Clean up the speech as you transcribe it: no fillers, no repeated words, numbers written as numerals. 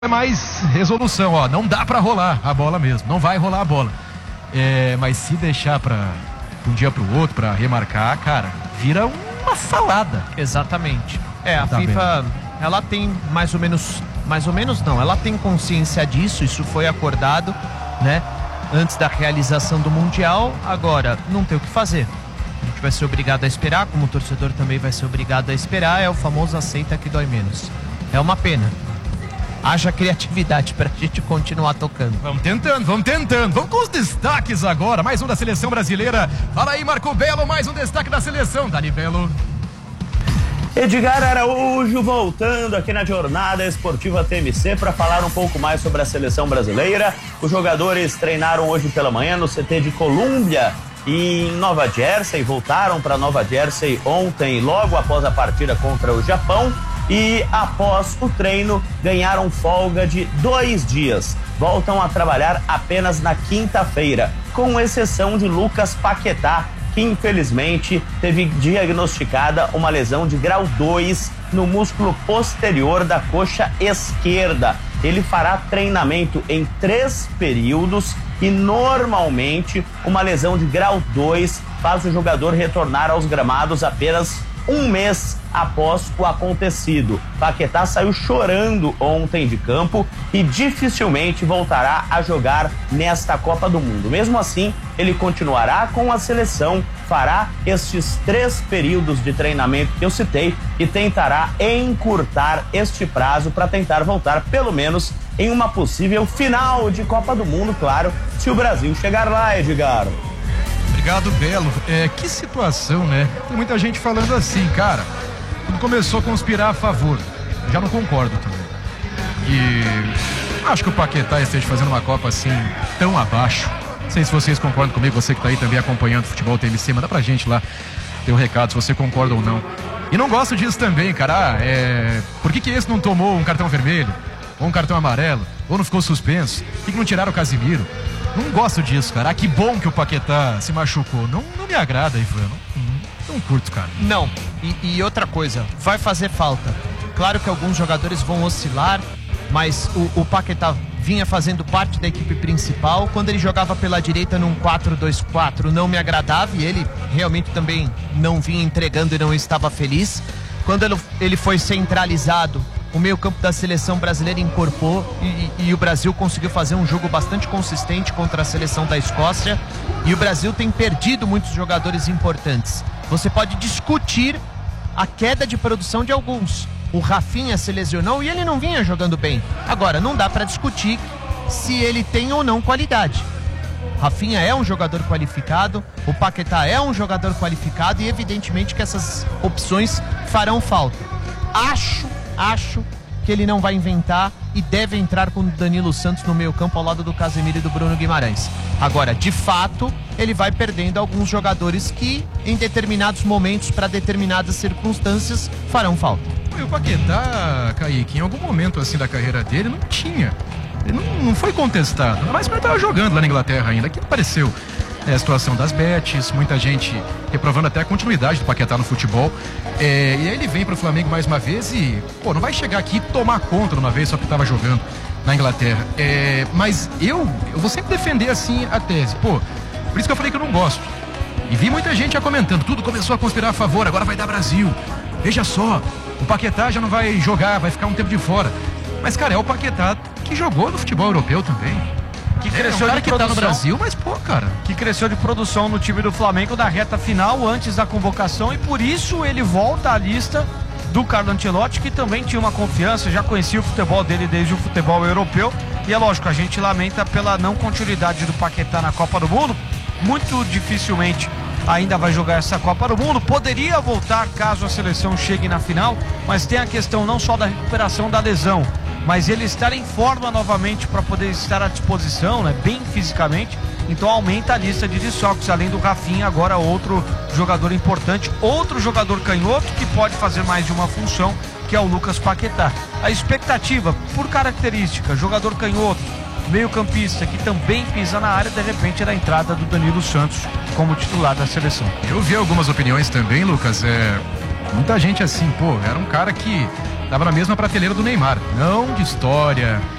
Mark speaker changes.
Speaker 1: é mais resolução, ó, não dá pra rolar a bola mesmo, não vai rolar a bola. Mas se deixar pra um dia pro outro, pra remarcar, cara, vira uma salada.
Speaker 2: Exatamente. A FIFA, ela tem mais ou menos não, ela tem consciência disso, isso foi acordado, né, antes da realização do Mundial. Agora, não tem o que fazer. A gente vai ser obrigado a esperar, como o torcedor também vai ser obrigado a esperar, é o famoso aceita que dói menos. É uma pena. Haja criatividade pra gente continuar tocando.
Speaker 1: Vamos tentando. Vamos com os destaques agora. Mais um da seleção brasileira. Fala aí, Marco Belo, mais um destaque da seleção. Dani Belo.
Speaker 3: Edgar Araújo voltando aqui na Jornada Esportiva TMC para falar um pouco mais sobre a seleção brasileira. Os jogadores treinaram hoje pela manhã no CT de Colômbia em Nova Jersey. Voltaram para Nova Jersey ontem, logo após a partida contra o Japão. E após o treino, ganharam folga de 2 dias. Voltam a trabalhar apenas na quinta-feira, com exceção de Lucas Paquetá, que infelizmente teve diagnosticada uma lesão de grau 2 no músculo posterior da coxa esquerda. Ele fará treinamento em 3 períodos e normalmente uma lesão de grau 2 faz o jogador retornar aos gramados apenas 1 mês após o acontecido. Paquetá saiu chorando ontem de campo e dificilmente voltará a jogar nesta Copa do Mundo. Mesmo assim, ele continuará com a seleção, fará estes 3 períodos de treinamento que eu citei e tentará encurtar este prazo para tentar voltar pelo menos em uma possível final de Copa do Mundo, claro, se o Brasil chegar lá, Edgar.
Speaker 1: Obrigado, Belo. Que situação, né? Tem muita gente falando assim, cara, quando começou a conspirar a favor, já não concordo também. E acho que o Paquetá esteja fazendo uma Copa assim, tão abaixo. Não sei se vocês concordam comigo, você que tá aí também acompanhando o futebol TMC, manda pra gente lá teu recado, se você concorda ou não. E não gosto disso também, cara. Por que esse não tomou um cartão vermelho? Ou um cartão amarelo? Ou não ficou suspenso? Por que não tiraram o Casimiro? Não gosto disso, cara. Que bom que o Paquetá se machucou. Não me agrada, Ivan. Não curto, cara.
Speaker 2: Não. E outra coisa, vai fazer falta. Claro que alguns jogadores vão oscilar, mas o Paquetá vinha fazendo parte da equipe principal. Quando ele jogava pela direita num 4-2-4, não me agradava e ele realmente também não vinha entregando e não estava feliz. Quando ele foi centralizado, o meio-campo da seleção brasileira incorporou e o Brasil conseguiu fazer um jogo bastante consistente contra a seleção da Escócia. E o Brasil tem perdido muitos jogadores importantes. Você pode discutir a queda de produção de alguns. O Rafinha se lesionou e ele não vinha jogando bem. Agora, não dá para discutir se ele tem ou não qualidade. Rafinha é um jogador qualificado, o Paquetá é um jogador qualificado e evidentemente que essas opções farão falta. Acho que ele não vai inventar e deve entrar com o Danilo Santos no meio campo ao lado do Casemiro e do Bruno Guimarães. Agora, de fato, ele vai perdendo alguns jogadores que em determinados momentos, para determinadas circunstâncias, farão falta.
Speaker 1: E o Paquetá, Kaique, em algum momento assim da carreira dele, não tinha. Ele não foi contestado, mas quando ele estava jogando lá na Inglaterra ainda, que apareceu a situação das bets, muita gente reprovando até a continuidade do Paquetá no futebol. E aí ele vem para o Flamengo mais uma vez e, não vai chegar aqui e tomar conta de uma vez só porque estava jogando na Inglaterra. Mas eu vou sempre defender assim a tese. Por isso que eu falei que eu não gosto. E vi muita gente já comentando, tudo começou a conspirar a favor, agora vai dar Brasil. Veja só, o Paquetá já não vai jogar, vai ficar um tempo de fora. Mas, cara, é o Paquetá que jogou no futebol europeu também.
Speaker 4: Que cresceu de produção,
Speaker 1: tá no Brasil, mas cara.
Speaker 4: Que cresceu de produção no time do Flamengo na reta final, antes da convocação, e por isso ele volta à lista do Carlo Ancelotti, que também tinha uma confiança, já conhecia o futebol dele desde o futebol europeu. E é lógico, a gente lamenta pela não continuidade do Paquetá na Copa do Mundo. Muito dificilmente ainda vai jogar essa Copa do Mundo. Poderia voltar caso a seleção chegue na final, mas tem a questão não só da recuperação da lesão, mas ele estar em forma novamente para poder estar à disposição, né, bem fisicamente. Então aumenta a lista de desfalques, além do Rafinha, agora outro jogador importante, outro jogador canhoto que pode fazer mais de uma função, que é o Lucas Paquetá. A expectativa, por característica, jogador canhoto, meio-campista que também pisa na área, de repente era a entrada do Danilo Santos como titular da seleção.
Speaker 1: Eu vi algumas opiniões também, Lucas, Muita gente assim, pô, era um cara que tava na mesma prateleira do Neymar. Não de história,